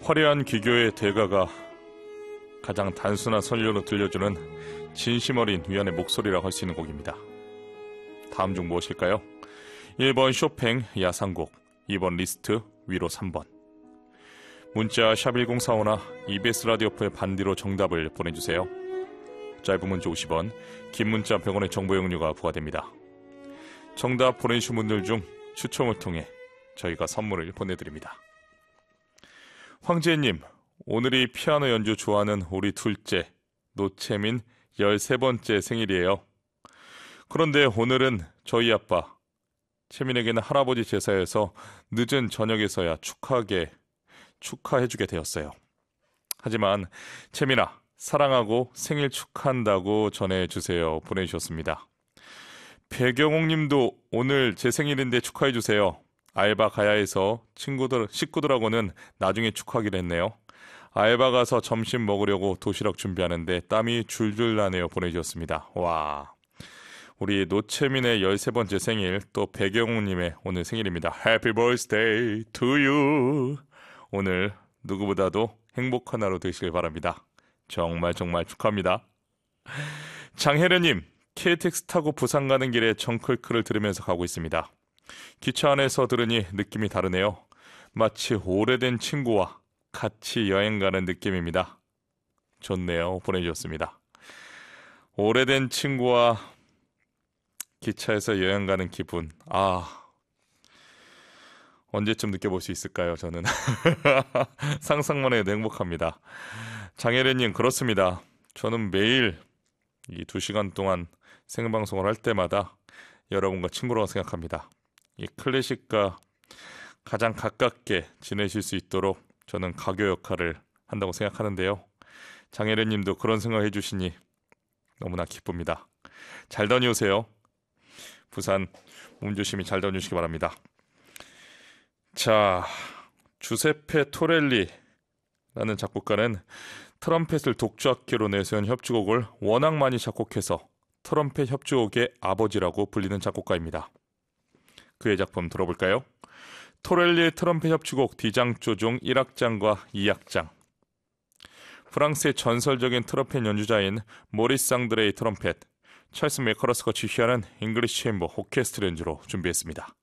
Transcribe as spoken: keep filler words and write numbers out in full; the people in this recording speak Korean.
화려한 기교의 대가가 가장 단순한 선율로 들려주는 진심 어린 위안의 목소리라고 할 수 있는 곡입니다. 다음 중 무엇일까요? 일 번 쇼팽 야상곡, 이 번 리스트 위로 삼 번. 문자 샵 일공사오나 이비에스 라디오프의 반디로 정답을 보내주세요. 짧은 문자 오십 원, 긴 문자 백 원의 정보 이용료가 부과됩니다. 정답 보내주신 분들 중 추첨을 통해 저희가 선물을 보내드립니다. 황재님, 오늘이 피아노 연주 좋아하는 우리 둘째 노채민 열세 번째 생일이에요. 그런데 오늘은 저희 아빠 채민에게는 할아버지 제사여서 늦은 저녁에서야 축하하게 축하해주게 되었어요. 하지만 채민아, 사랑하고 생일 축하한다고 전해주세요. 보내주셨습니다. 배경옥님도 오늘 제 생일인데 축하해주세요. 알바 가야 해서 친구들, 식구들하고는 나중에 축하하기로 했네요. 알바 가서 점심 먹으려고 도시락 준비하는데 땀이 줄줄 나네요. 보내주셨습니다. 와, 우리 노채민의 열세 번째 생일, 또 배경욱님의 오늘 생일입니다. Happy birthday to you. 오늘 누구보다도 행복한 하루 되시길 바랍니다. 정말 정말 축하합니다. 장혜련님, 케이티엑스 타고 부산 가는 길에 정클크를 들으면서 가고 있습니다. 기차 안에서 들으니 느낌이 다르네요. 마치 오래된 친구와 같이 여행 가는 느낌입니다. 좋네요. 보내주셨습니다. 오래된 친구와 기차에서 여행 가는 기분. 아, 언제쯤 느껴볼 수 있을까요? 저는 상상만 해도 행복합니다. 장혜련님, 그렇습니다. 저는 매일 이 두 시간 동안 생방송을 할 때마다 여러분과 친구라고 생각합니다. 이 클래식과 가장 가깝게 지내실 수 있도록 저는 가교 역할을 한다고 생각하는데요. 장혜련님도 그런 생각을 해주시니 너무나 기쁩니다. 잘 다녀오세요. 부산 몸 조심히 잘 다녀오시기 바랍니다. 자, 주세페 토렐리라는 작곡가는 트럼펫을 독주악기로 내세운 협주곡을 워낙 많이 작곡해서 트럼펫 협주곡의 아버지라고 불리는 작곡가입니다. 그의 작품 들어볼까요? 토렐리의 트럼펫 협주곡 D장조 일 악장과 이 악장. 프랑스의 전설적인 트럼펫 연주자인 모리스 쌍드레의 트럼펫, 찰스 메커러스가 지휘하는 잉글리시 챔버 오케스트라 연주로 준비했습니다.